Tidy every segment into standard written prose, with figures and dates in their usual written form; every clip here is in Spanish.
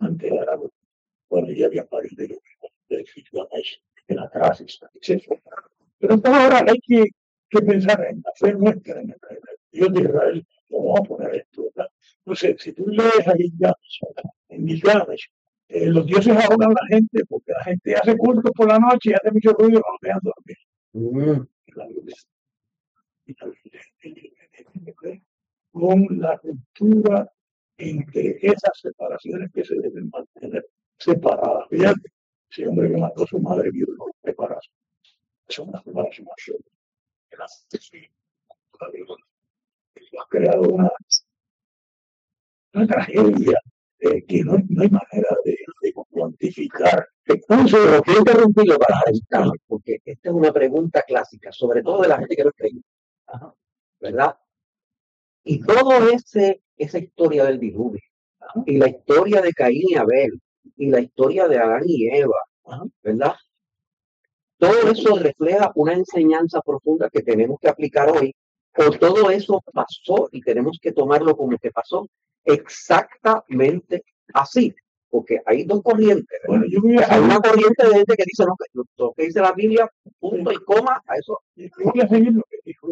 antes era, bueno, ya había varios de Gilgamesh, de la Tracis, etc. Pero entonces ahora hay que pensar en la fe nuestra, en el Dios de Israel, cómo vamos a poner esto, ¿verdad? No sé, si tú lees a Gilgamesh, en Gilgamesh, los dioses ahogan a la gente porque la gente hace cultos por la noche y hace mucho ruido y no los dejan dormir. La Biblia. Y la Biblia tiene que ver con la ruptura entre esas separaciones que se deben mantener separadas. Fíjate, ese hombre que mató a su madre viudo, separación. Es una separación absoluta. Ha creado una tragedia que no hay manera de cuantificar. Entonces, lo quiero interrumpirlo para preguntar, porque esta es una pregunta clásica, sobre todo de la gente que no es creyente, ¿verdad? Y toda esa historia del diluvio, y la historia de Caín y Abel, y la historia de Adán y Eva, ¿verdad? Todo eso refleja una enseñanza profunda que tenemos que aplicar hoy, o todo eso pasó y tenemos que tomarlo como que pasó exactamente así, porque hay dos corrientes. Bueno, hay una corriente de gente que dice, no, lo que dice la Biblia, punto y coma, a eso. Yo voy a seguir lo que dijo.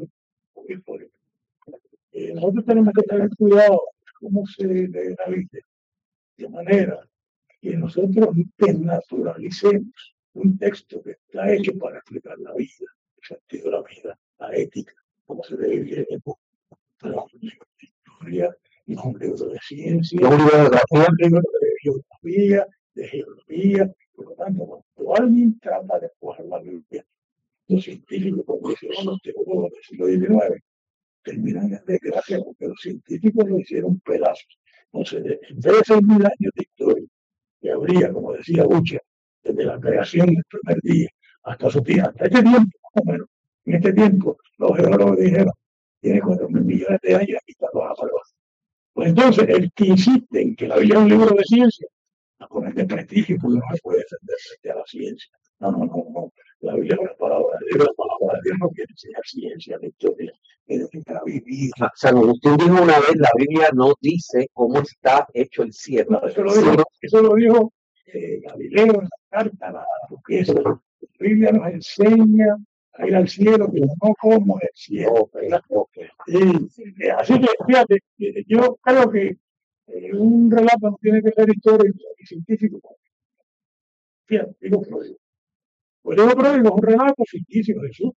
Nosotros tenemos que tener cuidado cómo se lee la Biblia, de manera que nosotros desnaturalicemos un texto que está hecho para explicar la vida, el sentido de la vida, la ética, cómo se debe vivir en el mundo. No es un libro de historia, no es un libro de ciencia, no es un libro de geografía, de geografía. Por lo tanto, cuando alguien trata de coger la Biblia, los científicos, como hicieron los teólogos del siglo XIX, terminan en desgracia porque los científicos lo hicieron pedazos. Entonces, en vez de 6.000 años de historia, que habría, como decía Bucha, desde la creación del primer día hasta su día, hasta este tiempo, más o menos, en este tiempo, los geólogos dijeron, tiene 4.000 millones de años y aquí está los pruebas. Pues entonces, el que insiste en que la Biblia es un libro de ciencia, a poner de prestigio porque no se puede defender frente a la ciencia. No. La Biblia es una palabra de Dios, la palabra de Dios no quiere enseñar ciencia, la historia, quiere enseñar vivir. San Agustín dijo una vez, la Biblia no dice cómo está hecho el cielo. No, eso lo dijo Galileo en la carta, la duquesa. La Biblia nos enseña a ir al cielo, pero no como el cielo. Así que, fíjate, yo creo que un relato no tiene que ser histórico y científico. Fíjate, digo pródigo. Pues digo pródigo es un relato ficticio de Jesús,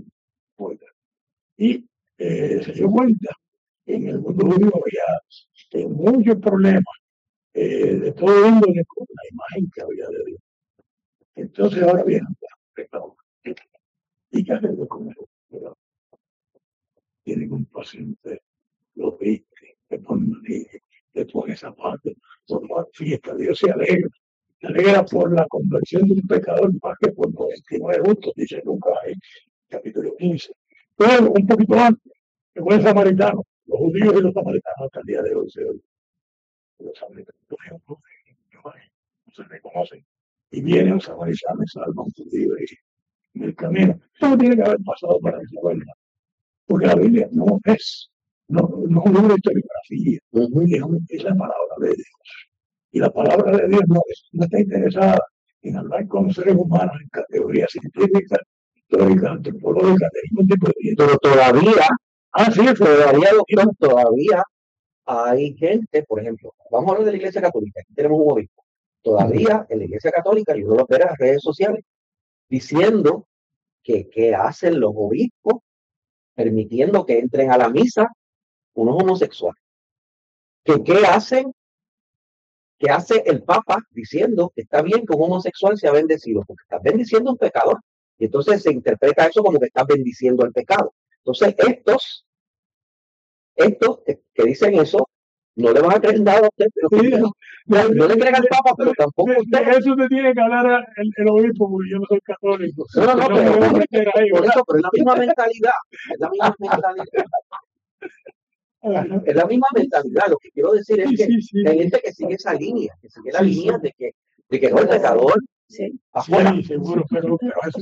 y se dio cuenta que en el mundo judío había muchos problemas de todo índole con la imagen que había de Dios. Entonces ahora viene ¿y qué hacer con eso? Tienen un paciente, lo viste, le ponen manilla, le ponen zapatos, por fiesta, Dios se alegra por la conversión de un pecador más que por 99 justos, dice Lucas capítulo 15. Pero un poquito antes, el buen samaritano, los judíos y los samaritanos hasta el día de hoy los samaritanos no se reconocen. Y viene un samaritano y salva a un judío en el camino. Eso tiene que haber pasado para que se vuelva. Porque la Biblia no es un libro de historiografía, es la palabra de Dios. Y la palabra de Dios no está interesada en hablar con seres humanos en categorías científicas, históricas, antropológicas, de ningún tipo de... Pero todavía, todavía hay gente, por ejemplo, vamos a hablar de la Iglesia Católica, aquí tenemos un obispo, todavía en la Iglesia Católica, y uno lo ve en las redes sociales, diciendo que qué hacen los obispos permitiendo que entren a la misa unos homosexuales. Que qué hacen, que hace el Papa diciendo que está bien que un homosexual sea bendecido, porque estás bendiciendo a un pecador. Y entonces se interpreta eso como que estás bendiciendo al pecado. Entonces estos que dicen eso, no le van a creer nada a usted, pero Sí, no le crean al Papa, pero tampoco usted. Eso te tiene que hablar el obispo, porque yo no soy católico. No, por eso, pero es la misma mentalidad. Es la misma mentalidad. Es la misma mentalidad. Lo que quiero decir es que hay gente que sigue esa línea, que sigue la línea de que no el pecador afuera. Sí, seguro, pero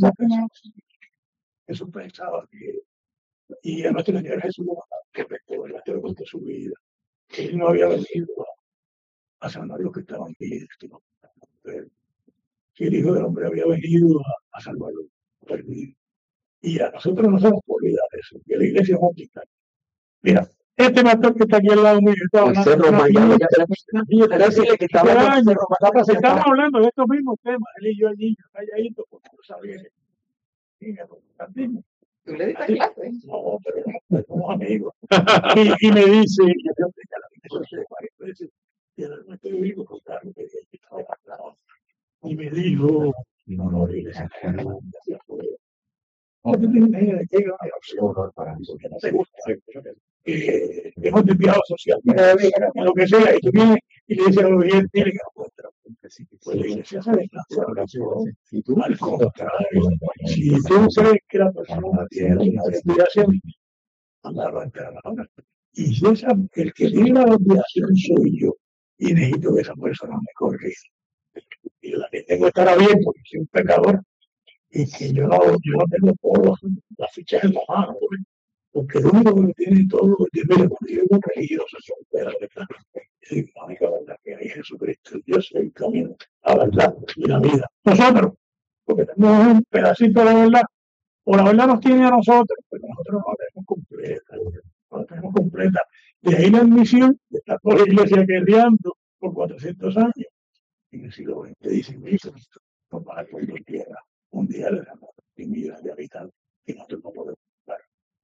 Jesús pensaba que, y a nuestro Señor Jesús que respetó su vida, que él no había venido a sanar los que estaban bien, que el Hijo del Hombre había venido a salvar los perdidos. Y a nosotros no se nos puede olvidar eso, que la iglesia es hospital. Mira, este pastor que está aquí al lado mío, estaba hablando estamos hablando de estos mismos temas, él y yo allí, calladitos, porque no sabía que ¿Tú le diste clase? no, pero somos amigos. Y me dice, y me dijo, no, no, iglesia, porque no te gusta. Hemos desviado socialmente, lo que sea, y tú vienes y le dices a los oyentes, tiene que encontrar. Pues la iglesia se descansa. Al contrario, si tú crees que la persona tiene una desviación, mandarlo a entrar ahora. Y si el que tiene la desviación soy yo, y necesito que esa persona me corrija. Y la que tengo que estar abierto, porque soy un pecador, y que yo no tengo todas las fichas en la mano, porque el único que tiene todo lo que tiene es religioso, son peras de plata. Es la única verdad que hay Jesucristo. Yo soy el camino, la verdad y la vida. Nosotros, porque tenemos un pedacito de la verdad, o la verdad nos tiene a nosotros, pero nosotros no la tenemos completa. No la tenemos completa. De ahí la admisión de estar toda la iglesia guerreando por 400 años. En el siglo XX dicen, Cristo, no para que hoy tierra mundial de la millones de habitantes y nosotros no podemos estar.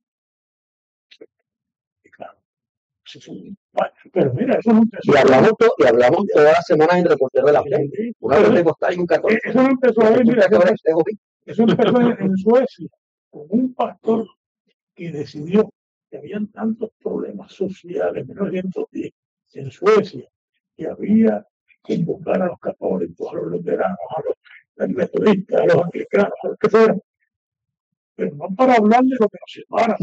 Y claro, eso es un... Bueno, pero mira, eso no empezó. Y hablamos todas las semanas en Reportero de la Fe. Una vez de y un 14. Eso no empezó ahí, mira, eso empezó en Suecia, con un pastor que decidió que habían tantos problemas sociales en 1910 en Suecia, que había que invocar a los católicos, a los luteranos, a los metodistas, a los anglicanos, a los que fueran, pero no para hablar de lo que nos separa,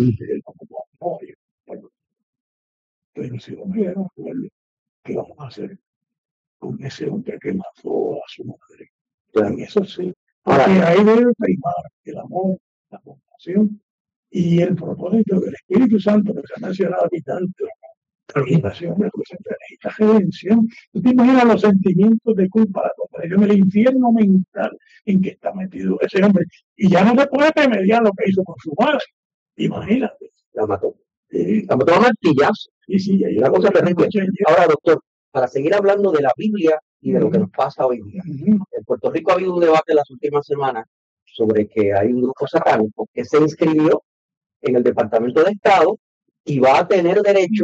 pero si no me dieron acuerdo, ¿qué vamos a hacer con ese hombre que mató a su madre? En eso sí, porque ahí debe primar el amor, la compasión y el propósito del Espíritu Santo que se ha mencionado aquí tanto. Ese hombre necesita redención. ¿Tú te imaginas los sentimientos de culpa, la compasión, el infierno mental en que está metido ese hombre? Y ya no se puede remediar lo que hizo con su madre. Imagínate. La mató. La mató a martillazo. Sí, una cosa terrible. Ahora, doctor, para seguir hablando de la Biblia y de lo que nos pasa hoy día. En Puerto Rico ha habido un debate en las últimas semanas sobre que hay un grupo satánico que se inscribió en el Departamento de Estado y va a tener derecho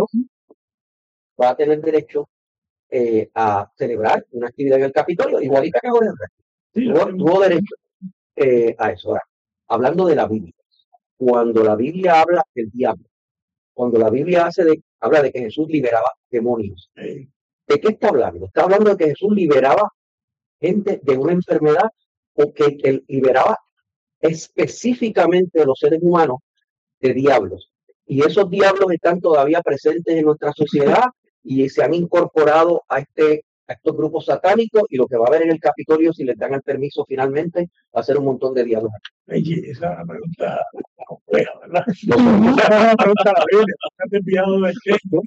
a celebrar una actividad en el Capitolio, igualita que Jorge Herrera. Tuvo derecho a eso. Ahora, hablando de la Biblia, cuando la Biblia habla del diablo, cuando la Biblia habla de que Jesús liberaba demonios, ¿de qué está hablando? ¿Está hablando de que Jesús liberaba gente de una enfermedad o que él liberaba específicamente a los seres humanos de diablos? Y esos diablos están todavía presentes en nuestra sociedad y se han incorporado a estos grupos satánicos, y lo que va a haber en el Capitolio, si les dan el permiso finalmente, va a ser un montón de diablos. Esa es una pregunta compleja, ¿verdad? Esa es una pregunta a la Biblia, bastante enviado del texto.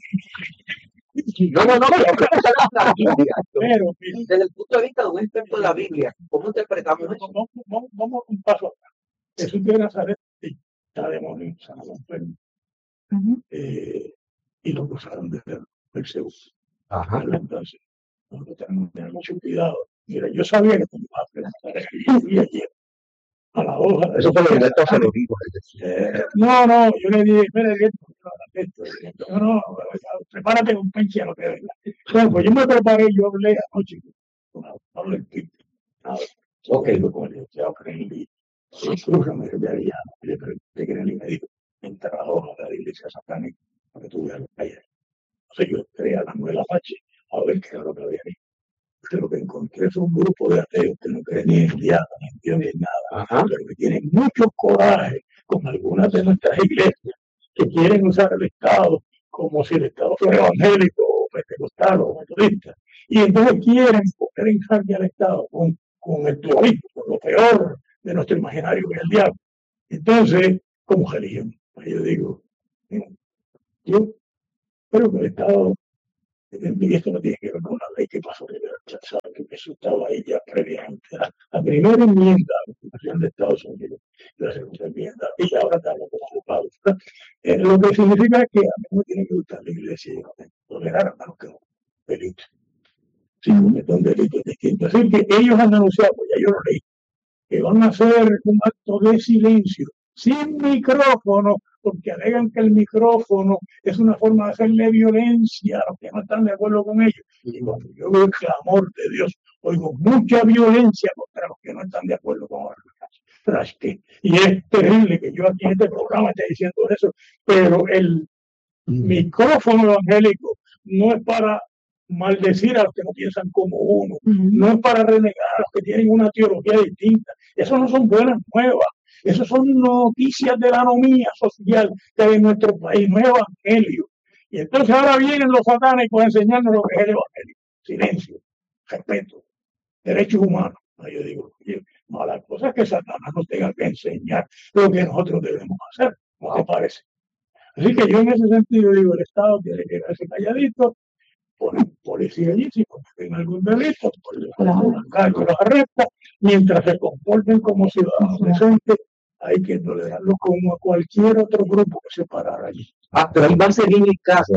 Pero desde el punto de vista de un experto de la Biblia, ¿cómo interpretamos eso? Vamos un paso atrás. Jesús de Nazaret está demonio, sanado enfermo. Y lo cruzaron desde el Seúl. Entonces, nosotros tenemos que tener mucho cuidado. Mira, yo sabía que tú ibas a preguntar eso. A la hoja. Eso fue lo que se lo digo. No, yo le dije, espera, no, prepárate un pinche a lo que venga. Bueno, pues yo me preparé, yo hablé anoche con Pablo el Pito. Con el licenciado Crenelli. Escúchame, yo ya le pregunté Crenelli y me dijo, entra la hoja de la iglesia satánica para que tú veas lo que hay. Entonces yo entré a la 9 de la noche a ver qué era lo que había ahí. Lo que encontré fue un grupo de ateos que no creen ni en diablo, ni en Dios, ni en nada, pero que tienen mucho coraje con algunas de nuestras iglesias que quieren usar el Estado como si el Estado fuera evangélico o pentecostal o metodista. Y entonces quieren poner en jaque al Estado con el terrorismo, con lo peor de nuestro imaginario que es el diablo. Entonces, como religión, yo digo, yo creo que el Estado Y esto no tiene que ver con la ley que pasó de sabe que eso estaba ahí ya previamente. La primera enmienda a la Constitución de Estados Unidos, la segunda enmienda, y ahora estamos ocupados. Lo que significa que a mí no tiene que gustar la iglesia y no tolerar a los que no delitos. Si cometen delitos distintos. Así que ellos han anunciado, pues ya yo lo leí, que van a hacer un acto de silencio, sin micrófono, porque alegan que el micrófono es una forma de hacerle violencia a los que no están de acuerdo con ellos. Y cuando yo veo el clamor de Dios, oigo mucha violencia contra los que no están de acuerdo con ellos. Y es terrible que yo aquí en este programa esté diciendo eso, pero el micrófono evangélico no es para maldecir a los que no piensan como uno, no es para renegar a los que tienen una teología distinta. Eso no son buenas nuevas, eso son noticias de la anomía social que hay en nuestro país, no es evangelio. Y entonces ahora vienen los satánicos a enseñarnos lo que es el evangelio. Silencio, respeto, derechos humanos. Yo digo, mala cosa es que Satanás nos tenga que enseñar lo que nosotros debemos hacer, ¿no te parece? Así que yo en ese sentido digo, el Estado tiene que quedarse calladito, ponen policía allí, si cometen algún delito, pues los cargos los arresta, mientras se comporten como ciudadanos decentes, hay que tolerarlos como a cualquier otro grupo que se parara allí. Pero ahí va a seguir mi caso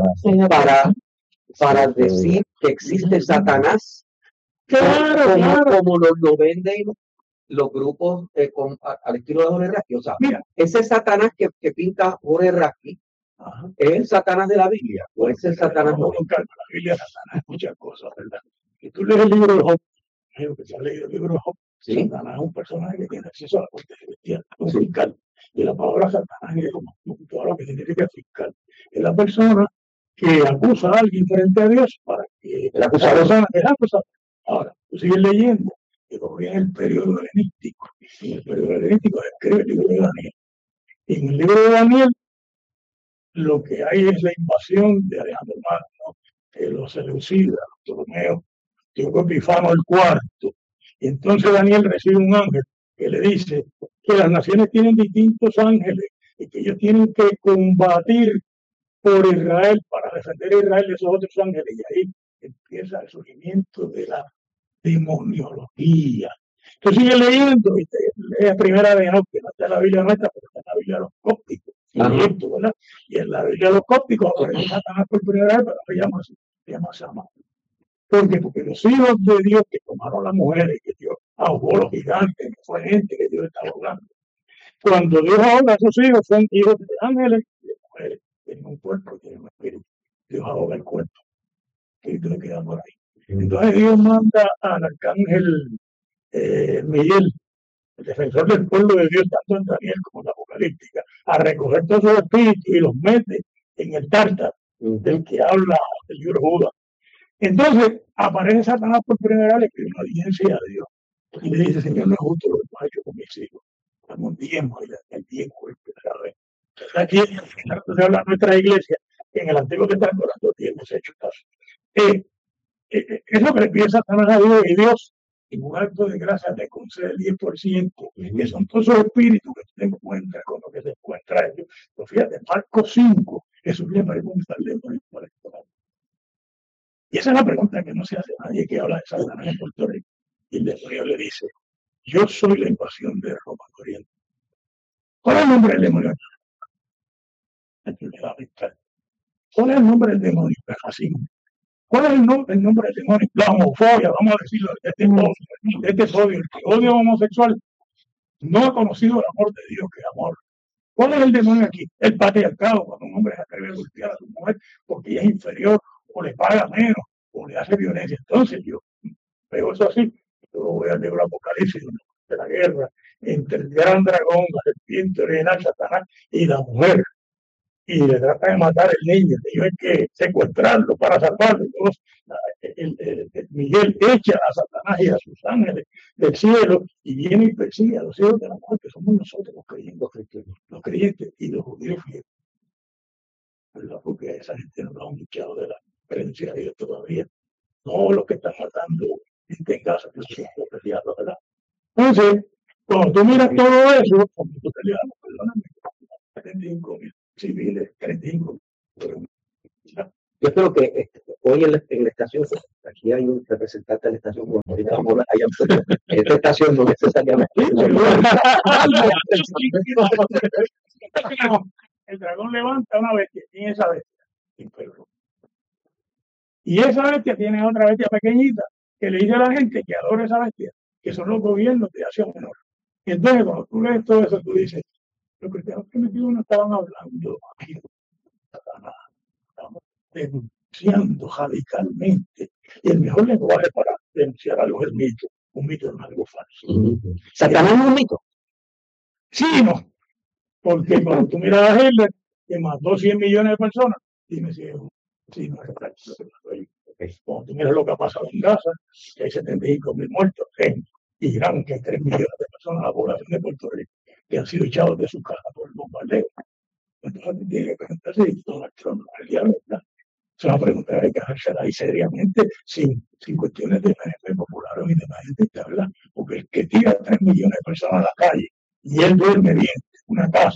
para decir que existe Satanás, como lo venden los grupos al estilo de Jorge Rasky. O sea, mira, ese Satanás que pinta Jorge Rasky, ¿es el Satanás de la Biblia? ¿O es el Satanás no? La Biblia Satanás es muchas cosas, ¿verdad? Si tú lees el libro de Job, que se ha leído el libro de Job, ¿sí? Satanás es un personaje que tiene acceso a la corte celestial, un fiscal. Y la palabra Satanás es como todo lo que significa fiscal. Es la persona que acusa a alguien frente a Dios para que la persona es acusada. Ahora, tú sigues leyendo, que lo en el periodo helenístico. En el periodo helenístico escribe el libro de Daniel. Y en el libro de Daniel, lo que hay es la invasión de Alejandro Magno, los seleucidas, los Ptolomeos, Tíoco Epifano el cuarto. Y entonces Daniel recibe un ángel que le dice que las naciones tienen distintos ángeles y que ellos tienen que combatir por Israel para defender a Israel de esos otros ángeles. Y ahí empieza el surgimiento de la demoniología. Entonces sigue leyendo, es la primera de Job, que no está en la Biblia nuestra, pero está en la Biblia de los cópticos. ¿Verdad? Y en la Biblia de los cópticos aparece Satanás por primera vez, pero se llama Sama. ¿Por qué? Porque los hijos de Dios que tomaron las mujeres, que Dios ahogó los gigantes, que fue gente que Dios estaba ahogando. Cuando Dios ahoga a sus hijos, son hijos de ángeles y de mujeres. Tienen un cuerpo, tienen un espíritu. Dios ahoga el cuerpo. El espíritu le queda por ahí. Entonces Dios manda al arcángel Miguel, el defensor del pueblo de Dios, tanto en Daniel como en la Apocalíptica, a recoger todos sus espíritus y los mete en el tártaro del que habla el libro Judas. Entonces aparece Satanás por primera vez, que es una audiencia de Dios, y le dice: Señor, no es justo lo que has hecho con mis hijos. Dame un diezmo, y el diezmo por primera vez. Aquí se habla en nuestra iglesia, que en el Antiguo Testamento los diezmos se ha hecho caso. Es lo que le pide Satanás a Dios, y Dios, en un acto de gracia, te concede el 10%, que son todos esos espíritus que tú te encuentras con lo que se encuentra ellos. Pues fíjate, Marcos 5, Jesús le pregunta al demonio por esto. Y esa es la pregunta que no se hace nadie que habla de Satanás en Puerto Rico. Y el demonio le dice: yo soy la invasión de Roma al Oriente. ¿Cuál es el nombre del demonio? Enfermedad mental. ¿Cuál es el nombre del demonio? El racismo. ¿Cuál es el nombre del demonio? La homofobia, vamos a decirlo, este odio. El que odia a homosexual no ha conocido el amor de Dios, que es amor. ¿Cuál es el demonio aquí? El patriarcado, cuando un hombre se atreve a golpear a su mujer porque ella es inferior, o le paga menos, o le hace violencia. Entonces yo veo eso así. Yo voy al libro Apocalipsis de la guerra entre el gran dragón, la serpiente original, Satanás, y la mujer. Y le trata de matar al niño. Ellos hay que secuestrarlo para salvarlo. Miguel echa a Satanás y a sus ángeles del cielo y viene y persigue a los hijos de la mujer, que somos nosotros los creyentes y los judíos fieles. ¿Verdad? Porque esa gente no lo han luchado de la creencia de Dios todavía. No los que están matando gente en casa, que son los diablos, ¿verdad? Entonces, cuando tú miras todo eso, como tú te le das, perdóname, 35 civiles, 35. Yo creo que hoy en la estación, aquí hay un representante de la estación, bueno, ahorita vamos a hablar, en esta estación no necesariamente. El dragón levanta una bestia, tiene esa bestia, sin perro. Y esa bestia tiene otra bestia pequeñita que le dice a la gente que adora esa bestia, que son los gobiernos de Asia Menor. Y entonces cuando tú lees todo eso, tú dices, los cristianos primitivos no estaban hablando aquí de Satanás, estaban denunciando radicalmente. Y el mejor lenguaje para denunciar algo es el mito. Un mito no es algo falso. ¿Satanás es un mito? Sí y no. Porque cuando tú miras a Hitler, que mató 100 millones de personas, dime si es un sí, no es falso. Cuando tú miras lo que ha pasado en Gaza, que hay 75.000 muertos, en Irán, que hay 3 millones de personas, la población de Puerto Rico, que han sido echados de su casa por el bombardeo. Entonces tiene que preguntarse si Donald Trump al diablo, ¿verdad? Es una pregunta que hay que hacerse ahí seriamente, sin cuestiones de gente popular ni de la gente que habla, porque el que tira 3 millones de personas a la calle y él duerme bien en una casa,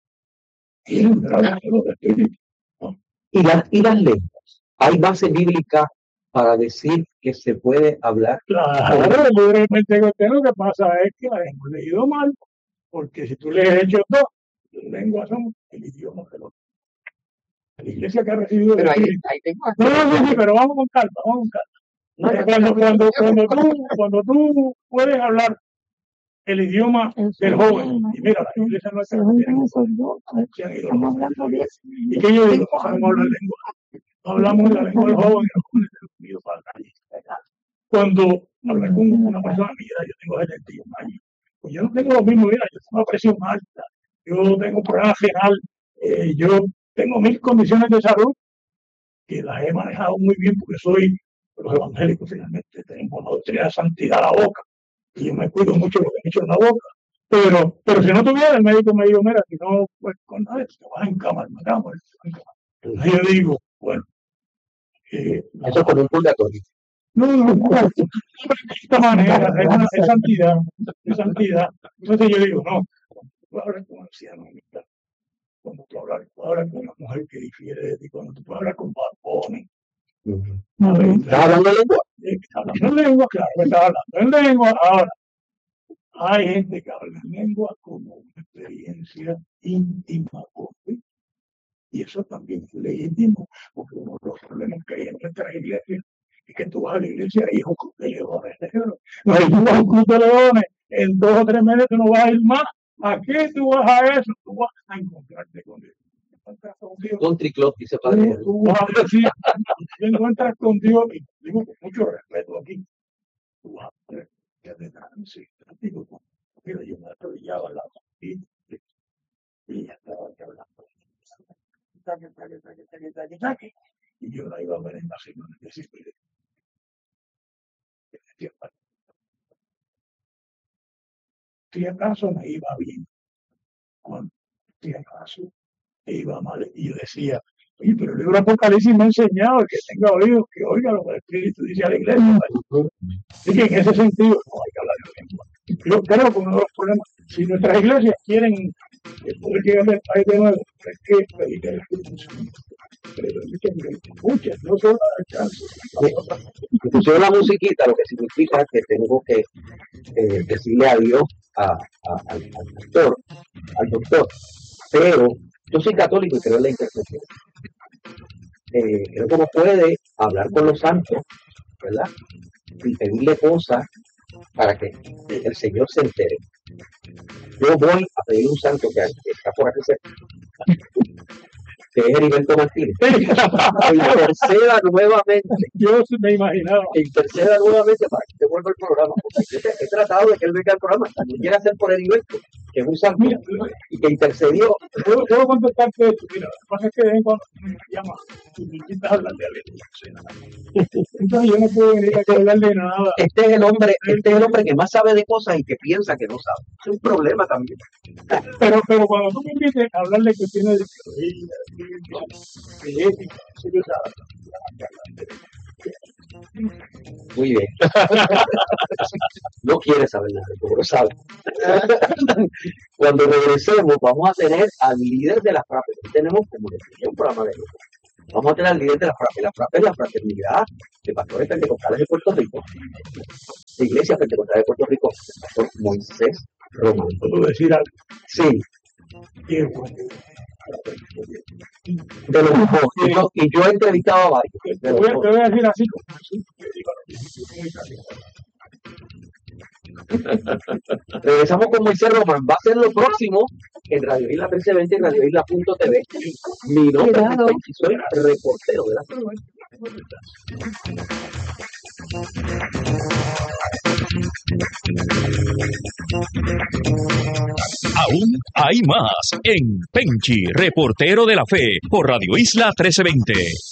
y él graba todo de espíritu. ¿No? ¿Y las lenguas? ¿Hay base bíblica para decir que se puede hablar? Claro, libremente lo que pasa es que la hemos leído mal, porque si tú lees Hechos 2, las lenguas son el idioma de los. La iglesia que ha recibido. Pero ahí tengo. No, pero vamos con calma, vamos con calma. Cuando tú puedes hablar el idioma del joven, y mira, la iglesia nuestra no tiene se han ido los jóvenes. ¿Y qué yo digo? No sabemos hablar lengua. No hablamos la lengua del joven, los jóvenes se han unido para la calle. Cuando hablé con una persona, mira, yo tengo 71 años, pues yo no tengo lo mismo, mira, yo tengo presión alta, yo tengo problema renal, yo tengo 1000 condiciones de salud que las he manejado muy bien porque soy los evangélicos finalmente, tenemos una doctrina de santidad a la boca y yo me cuido mucho lo que he hecho en la boca, pero si no tuviera, el médico me dijo, mira, si no, pues con nada, te vas en cama, entonces yo digo, bueno, eso es como un purgatorio. No, de esta manera, es santidad, es santidad. Entonces yo digo, no, cuando tú hablas con un anciano, cuando tú hablas con una mujer que difiere de ti, cuando tú hablas con Barboni. ¿Estás hablando de lengua? Estás hablando en lengua, claro, estás hablando en lengua. Ahora, hay gente que habla en lengua como una experiencia íntima con Dios. Y eso también es legítimo, porque uno de los problemas que hay en nuestras iglesias es que tú vas a la iglesia y hijos de leones. No hay club de leones, en 2 o 3 meses tú no vas a ir más. ¿A qué tú vas a eso? Tú vas a encontrarte con Dios. Country Club, dice Padre. Tú vas a decir, te encuentras con Dios, y digo con mucho respeto aquí. Tú vas a ver que te trance. Digo, mira, yo me arrodillaba al lado y ya estaba aquí hablando. Y yo la iba a ver en la semana de Cipri. Si acaso me iba bien, si acaso me iba mal, y yo decía, oye, pero el libro Apocalipsis me ha enseñado el que tenga oídos, que oiga lo que el Espíritu dice a la iglesia. Así que en ese sentido, no hay que hablar de lengua. Yo creo que uno de los problemas, si nuestras iglesias quieren poder llegar al país de nuevo, es que predicar el Espíritu Santo. Escuchen, no solo la chance. Escuché la musiquita, lo que significa que tengo que decirle adiós al doctor. Pero yo soy católico y creo en la intercesión. Creo que uno puede hablar con los santos, ¿verdad? Y pedirle cosas para que el Señor se entere. Yo voy a pedir un santo que está por aquí cerca, que es Heriberto Martínez, que interceda nuevamente. Yo me imaginaba. Que interceda nuevamente para que te vuelva el programa. Porque yo he tratado de que él venga al programa, también quiere hacer por Heriberto, que es un santo, y que intercedió. Puedo contestarte esto. Mira, lo que pasa es que cuando me llaman y me invitas a hablar de algo. Entonces yo no puedo venir a hablar de nada. Este es el hombre que más sabe de cosas y que piensa que no sabe. Es un problema también. Pero cuando tú me invites a hablar de cuestiones de ética, muy bien. No quiere saber nada, como lo sabe. Cuando regresemos, vamos a tener al líder de las FRAPE. Tenemos como un programa de Vamos a tener al líder de la FRAPE. La FRAPE es la Fraternidad de Pastores Pentecostales de Puerto Rico, la Iglesia Pentecostal de Puerto Rico, el pastor Moisés Román. ¿Puedo decir algo? Sí. Qué bueno. De los mejores. Y yo he entrevistado a varios. Te voy a decir así como regresamos con Moisés Román. Va a ser lo próximo en Radio Isla 1320 y Radio Isla.tv. Mi nombre es Penchi, soy reportero de la Aún hay más en Penchi, reportero de la fe, por Radio Isla 1320.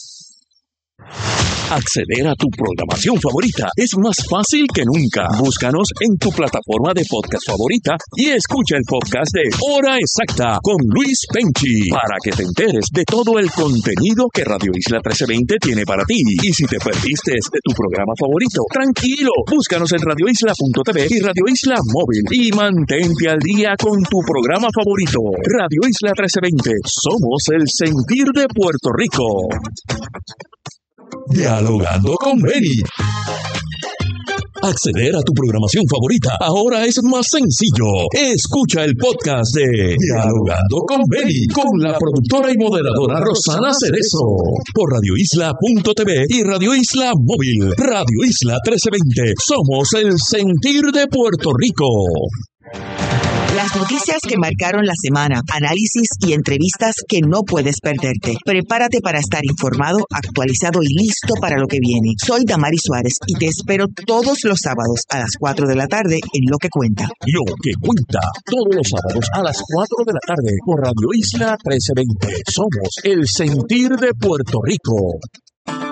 Acceder a tu programación favorita es más fácil que nunca. Búscanos en tu plataforma de podcast favorita y escucha el podcast de Hora Exacta con Luis Penchi para que te enteres de todo el contenido que Radio Isla 1320 tiene para ti. Y si te perdiste de tu programa favorito, tranquilo, búscanos en radioisla.tv y Radio Isla Móvil y mantente al día con tu programa favorito. Radio Isla 1320, somos el sentir de Puerto Rico. Dialogando con Benny. Acceder a tu programación favorita ahora es más sencillo. Escucha el podcast de Dialogando con Benny con la productora y moderadora Rosana Cerezo por radioisla.tv y Radio Isla Móvil. Radio Isla 1320. Somos el sentir de Puerto Rico. Las noticias que marcaron la semana, análisis y entrevistas que no puedes perderte. Prepárate para estar informado, actualizado y listo para lo que viene. Soy Damari Suárez y te espero todos los sábados a las 4 de la tarde en Lo que Cuenta. Lo que Cuenta, todos los sábados a las 4 de la tarde por Radio Isla 1320. Somos el sentir de Puerto Rico.